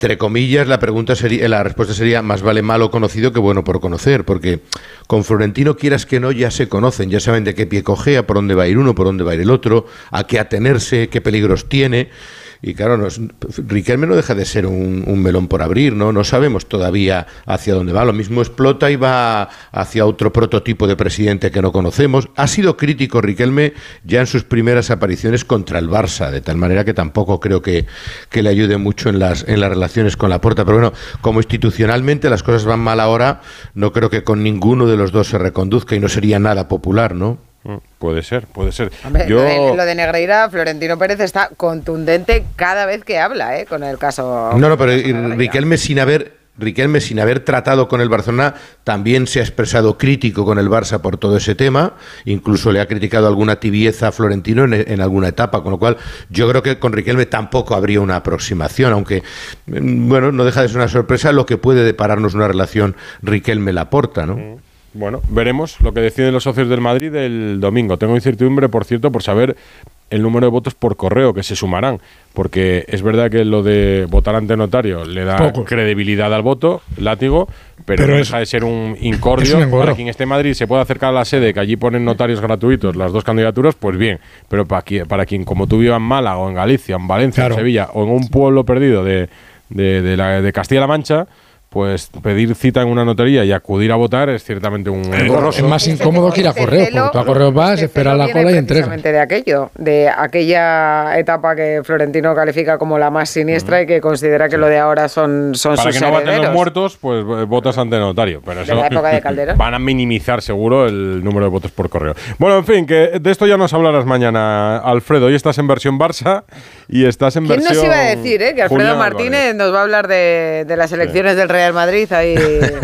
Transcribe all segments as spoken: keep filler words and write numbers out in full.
entre comillas, la pregunta sería, la respuesta sería más vale malo conocido que bueno por conocer, porque con Florentino, quieras que no, ya se conocen, ya saben de qué pie cojea, por dónde va a ir uno, por dónde va a ir el otro, a qué atenerse, qué peligros tiene. Y claro, no es, Riquelme no deja de ser un, un melón por abrir, ¿no? No sabemos todavía hacia dónde va. Lo mismo explota y va hacia otro prototipo de presidente que no conocemos. Ha sido crítico Riquelme ya en sus primeras apariciones contra el Barça, de tal manera que tampoco creo que, que le ayude mucho en las, en las relaciones con Laporta. Pero bueno, como institucionalmente las cosas van mal ahora, no creo que con ninguno de los dos se reconduzca y no sería nada popular, ¿no? Puede ser, puede ser. Hombre, Yo... lo, de, lo de Negreira, Florentino Pérez está contundente cada vez que habla, ¿eh? Con el caso... No, no, pero Riquelme sin haber... Riquelme, sin haber tratado con el Barcelona, también se ha expresado crítico con el Barça por todo ese tema, incluso le ha criticado alguna tibieza a Florentino en, en alguna etapa, con lo cual yo creo que con Riquelme tampoco habría una aproximación, aunque, bueno, no deja de ser una sorpresa lo que puede depararnos una relación Riquelme-Laporta, ¿no? Bueno, veremos lo que deciden los socios del Madrid el domingo. Tengo incertidumbre, por cierto, por saber el número de votos por correo que se sumarán, porque es verdad que lo de votar ante notario le da Poco. credibilidad al voto, látigo, pero, pero no deja de ser un incordio. Un para quien esté en Madrid se puede acercar a la sede, que allí ponen notarios gratuitos las dos candidaturas, pues bien, pero para, quien, para quien como tú viva en Málaga o en Galicia, en Valencia, claro. en Sevilla o en un pueblo perdido de, de, de, la, de Castilla-La Mancha, pues pedir cita en una notaría y acudir a votar es ciertamente un engorroso. Es más incómodo que ir a correo, porque tú a correo vas, esperas la cola y entregas. Precisamente de aquello, de aquella etapa que Florentino califica como la más siniestra uh-huh. y que considera que lo de ahora son, son Para sus que no herederos. baten los muertos, pues votas ante notario. Pero eso de la época de Calderón. Van a minimizar seguro el número de votos por correo. Bueno, en fin, que de esto ya nos hablarás mañana, Alfredo. Hoy estás en versión Barça y estás en ¿Quién versión... ¿Quién nos iba a decir, eh? Que Alfredo Julián Martínez Álvarez. nos va a hablar de, de las elecciones sí. del Real Madrid ahí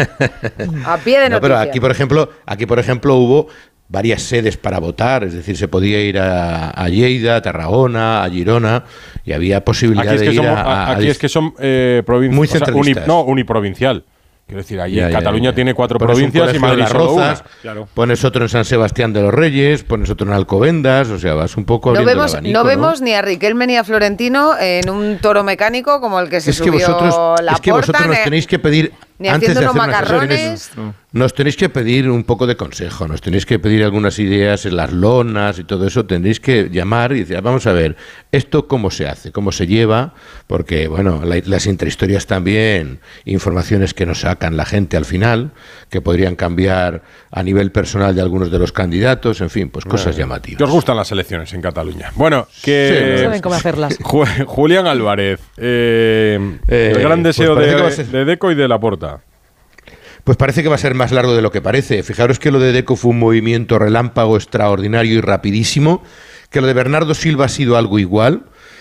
a pie de noticia. No, pero aquí, por ejemplo, aquí, por ejemplo, hubo varias sedes para votar, es decir, se podía ir a, a Lleida, a Tarragona, a Girona, y había posibilidad aquí es de que ir somos, a, a... Aquí es que son eh, provincias... Muy centralistas. O sea, uni, no, uniprovincial. Quiero decir, allí ya, Cataluña ya, ya. tiene cuatro pones provincias y Madrid las solo Rozas, una. Claro. Pones otro en San Sebastián de los Reyes, pones otro en Alcobendas, o sea, vas un poco no abriendo vemos, el abanico, no vemos ¿no? ni a Riquelme ni a Florentino en un toro mecánico como el que se es que subió vosotros, la Es que porta, vosotros nos ni, tenéis que pedir, ni antes de haciendo hacer unos unas macarrones. sesiones, nos tenéis que pedir un poco de consejo, nos tenéis que pedir algunas ideas en las lonas y todo eso, tendréis que llamar y decir, vamos a ver, esto cómo se hace, cómo se lleva, porque, bueno, la, las intrahistorias también, informaciones que nos sacan la gente al final, que podrían cambiar a nivel personal de algunos de los candidatos, en fin, pues cosas eh, llamativas. ¿Qué os gustan las elecciones en Cataluña? Bueno, que... Sí, saben cómo hacerlas. Julián Álvarez, eh, eh, el gran deseo pues de, de Deco y de Laporta. Pues parece que va a ser más largo de lo que parece. Fijaros que lo de Deco fue un movimiento relámpago extraordinario y rapidísimo, que lo de Bernardo Silva ha sido algo igual.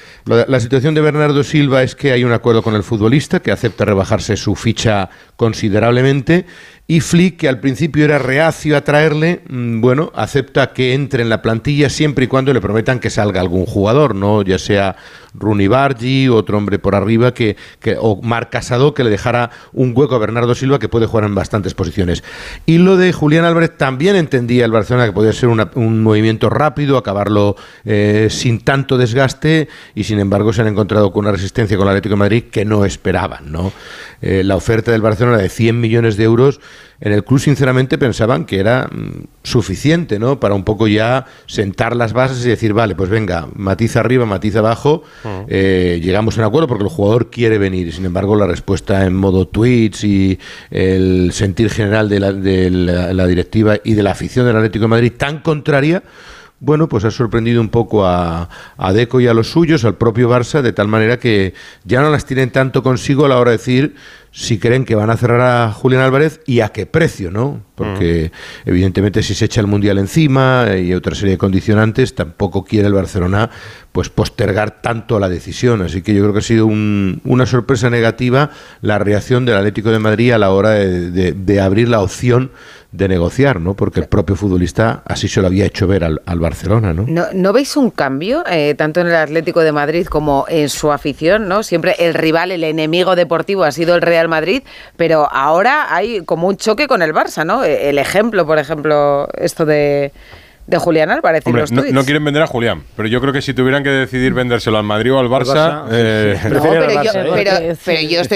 La situación de Bernardo Silva es que hay un acuerdo con el futbolista que acepta rebajarse su ficha considerablemente, y Flick, que al principio era reacio a traerle, bueno, acepta que entre en la plantilla siempre y cuando le prometan que salga algún jugador, ¿no? Ya sea Rooney Bargi, otro hombre por arriba, que, que o Marc Casado, que le dejara un hueco a Bernardo Silva, que puede jugar en bastantes posiciones. Y lo de Julián Álvarez también entendía el Barcelona que podía ser una, un movimiento rápido, acabarlo eh, sin tanto desgaste, y sin embargo se han encontrado con una resistencia con el Atlético de Madrid que no esperaban, ¿no? Eh, la oferta del Barcelona de cien millones de euros, en el club sinceramente pensaban que era mm, suficiente, ¿no? Para un poco ya sentar las bases y decir, vale, pues venga, matiz arriba, matiz abajo, uh-huh. eh, llegamos a un acuerdo porque el jugador quiere venir. Sin embargo, la respuesta en modo tweets y el sentir general de la, de la, la directiva y de la afición del Atlético de Madrid tan contraria, bueno, pues ha sorprendido un poco a, a Deco y a los suyos, al propio Barça, de tal manera que ya no las tienen tanto consigo a la hora de decir si creen que van a cerrar a Julián Álvarez y a qué precio, ¿no? Porque mm. evidentemente si se echa el Mundial encima y otra serie de condicionantes, tampoco quiere el Barcelona pues postergar tanto la decisión. Así que yo creo que ha sido un, una sorpresa negativa la reacción del Atlético de Madrid a la hora de, de, de abrir la opción de negociar, ¿no? Porque el propio futbolista así se lo había hecho ver al, al Barcelona, ¿no? ¿No, ¿no veis un cambio eh, tanto en el Atlético de Madrid como en su afición, ¿no? Siempre el rival, el enemigo deportivo ha sido el Real Madrid, pero ahora hay como un choque con el Barça, ¿no? El ejemplo, por ejemplo, esto de de Julián Álvarez. Hombre, y los no, tuits. no quieren vender a Julián, pero yo creo que si tuvieran que decidir vendérselo al Madrid o al Barça... Barça, eh, No, pero, yo, Barça, ¿eh? pero, pero yo estoy